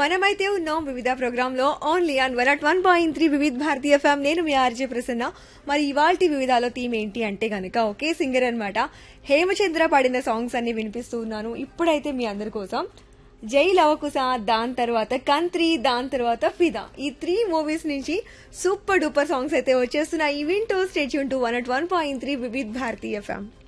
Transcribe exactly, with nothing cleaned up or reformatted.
మనమైతే ఉన్నాం వివిధ ప్రోగ్రామ్ లో only on one at one point three వివిధ భారతీయ ఎఫ్ఎం. నేను మీ ఆర్జే ప్రసన్న. మరి ఇవాల్టి వివిధాలో థీమ్ ఏంటి అంటే గనక ఒకే సింగర్ అన్నమాట. హేమచంద్ర పాడిన సాంగ్స్ అన్ని వినిపిస్తూ ఉన్నాను. ఇప్పుడైతే మీ అందరి కోసం జై లవకుశ, దాని తర్వాత కంత్రి, దాని తర్వాత ఫిదా, ఈ త్రీ మూవీస్ నుంచి సూపర్ డూపర్ సాంగ్స్ అయితే వచ్చేస్తున్నాయి. వింటూ stay tune to one at one point three వివిధ భారతీయ ఎఫ్ఎం.